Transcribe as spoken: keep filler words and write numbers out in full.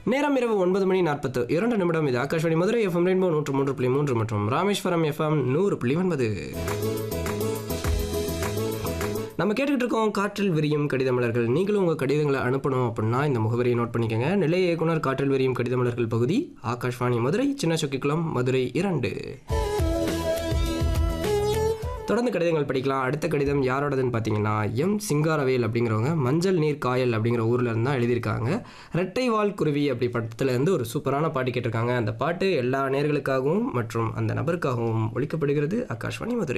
நேரம் இரவு ஒன்பது மணி நாற்பத்து இரண்டு நிமிடம். இது ஆகாஷ்வாணி மதுரை எஃப்எம் ரெயின்போ நூற்று மூன்று புள்ளி மூன்று மற்றும் ராமேஸ்வரம் எஃப்எம் நூறு புள்ளி ஒன்பது. நம்ம கேட்டுக்கிட்டு இருக்கோம் காற்றில் விரியும் கடிதமலர்கள். நீங்களும் உங்கள் கடிதங்களை அனுப்பணும் அப்படின்னா இந்த முகவரியை நோட் பண்ணிக்கோங்க. நிலைய இயக்குனர், காற்றில் விரியும் கடிதமலர்கள் பகுதி, ஆகாஷ்வாணி மதுரை, சின்ன சொக்கிக்குளம், மதுரை இரண்டு. தொடர்ந்து கடிதங்கள் படிக்கலாம். அடுத்த கடிதம் யாரோடதுன்னு பார்த்தீங்கன்னா எம் சிங்காரவேல் அப்படிங்கிறவங்க மஞ்சள் நீர் காயல் அப்படிங்கிற ஊரில் இருந்தால் எழுதியிருக்காங்க. ரெட்டை வால் குருவி அப்படி படத்தில் இருந்து ஒரு சூப்பரான பாட்டு கேட்டிருக்காங்க. அந்த பாட்டு எல்லா நேர்களுக்காகவும் மற்றும் அந்த நபருக்காகவும் ஒழிக்கப்படுகிறது. ஆகாஷ்வாணி மதுரை.